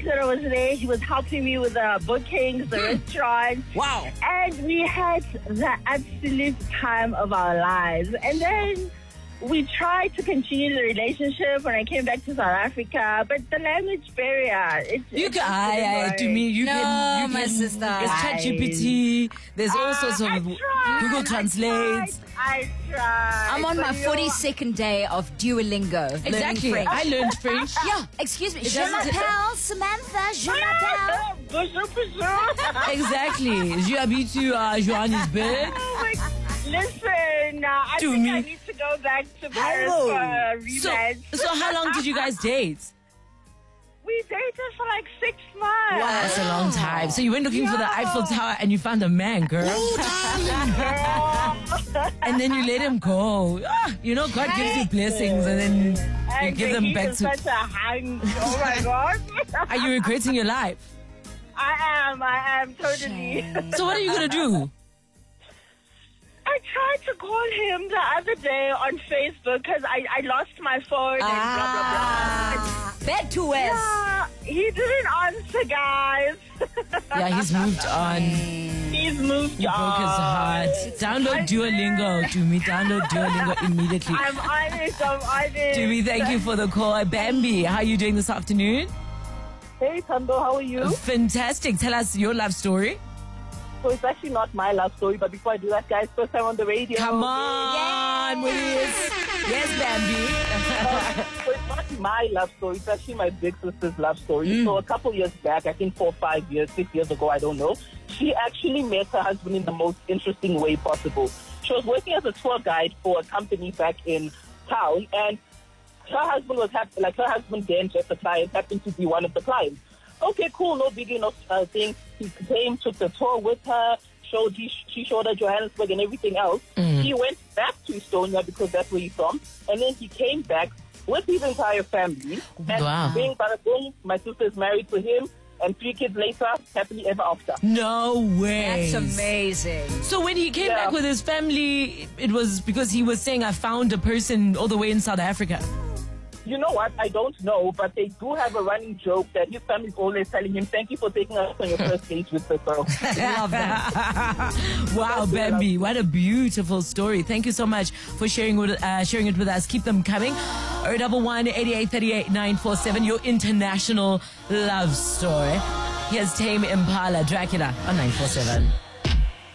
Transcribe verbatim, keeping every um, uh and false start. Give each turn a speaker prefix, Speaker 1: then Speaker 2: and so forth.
Speaker 1: that I was there. He was helping me with the bookings, the restaurant.
Speaker 2: Wow.
Speaker 1: And we had the absolute time of our lives. And then we tried to continue the relationship when I came back to South Africa, but the language barrier. It,
Speaker 2: You
Speaker 1: it
Speaker 2: can, I, I, to me, you
Speaker 3: No,
Speaker 2: can, you
Speaker 3: my
Speaker 2: can,
Speaker 3: sister.
Speaker 2: There's ChatGPT, there's all sorts of
Speaker 1: I tried,
Speaker 2: Google Translate.
Speaker 1: I tried. I tried.
Speaker 3: I'm on my
Speaker 1: But you-
Speaker 3: forty-second day of Duolingo. learning
Speaker 2: Exactly.
Speaker 3: French.
Speaker 2: I learned French.
Speaker 3: Yeah, excuse me. Je
Speaker 2: doesn't-
Speaker 3: m'appelle Samantha. Je m'appelle.
Speaker 1: Bonjour, bonjour.
Speaker 2: Exactly. J'habite à Johannesburg.
Speaker 1: Oh my God. Listen, uh, I
Speaker 2: To
Speaker 1: think
Speaker 2: me.
Speaker 1: I need to go back to Paris
Speaker 2: Hello.
Speaker 1: for a
Speaker 2: So,
Speaker 1: rematch.
Speaker 2: so how long did you guys date?
Speaker 1: We dated for like six months.
Speaker 2: That's a long time. So you went looking for the
Speaker 1: Yeah.
Speaker 2: Eiffel Tower and you found a man, girl. And then you let him go. Ah, you know, God gives you blessings and then you
Speaker 1: And
Speaker 2: give them
Speaker 1: he's
Speaker 2: back
Speaker 1: in
Speaker 2: to...
Speaker 1: such a hang. Oh my God.
Speaker 2: Are you regretting your life?
Speaker 1: I am. I am totally.
Speaker 2: So what are you going to do?
Speaker 1: I tried to call him the other day on Facebook because I, I lost my phone and blah, blah, blah.
Speaker 3: Bed to West.
Speaker 1: Yeah, he didn't answer, guys.
Speaker 2: Yeah, he's moved on.
Speaker 1: He's moved
Speaker 2: You
Speaker 1: on.
Speaker 2: broke his heart. Download Duolingo to me. Download Duolingo immediately.
Speaker 1: I'm on it. I'm on it.
Speaker 2: Jimmy, thank you for the call. Bambi, how are you doing this afternoon?
Speaker 4: Hey, Tando, how are you?
Speaker 2: Fantastic. Tell us your love story.
Speaker 4: So it's actually not my love story, but before I do that, guys, first time on the radio.
Speaker 2: Come on, Willis. Yes, Bambi.
Speaker 4: So it's not my love story, it's actually my big sister's love story. So a couple years back, I think four or five years, six years ago, I don't know, she actually met her husband in the most interesting way possible. She was working as a tour guide for a company back in town, and her husband was happy, like her husband then, just a client, happened to be one of the clients. Okay, cool, no biggie, no uh, thing. He came, took the tour with her, showed he, she showed her Johannesburg and everything else.
Speaker 2: Mm.
Speaker 4: He went back to Estonia because that's where he's from, and then he came back with his entire family. And
Speaker 2: Wow.
Speaker 4: being boom, my sister is married to him, and three kids later, happily ever after.
Speaker 2: No way.
Speaker 3: That's amazing.
Speaker 2: So when he came
Speaker 4: Yeah.
Speaker 2: back with his family, it was because he was saying, I found a person all the way in South Africa.
Speaker 4: You know what? I don't know, but they do have a running joke that his family's always telling him, "Thank you for taking us on your first date with the girl."
Speaker 3: Love that.
Speaker 2: Wow, Bambi, what a beautiful story. Thank you so much for sharing with, uh, sharing it with us. Keep them coming. oh double one, eighty-eight, thirty-eight, nine four seven, your international love story. Here's Tame Impala, Dracula on nine four seven.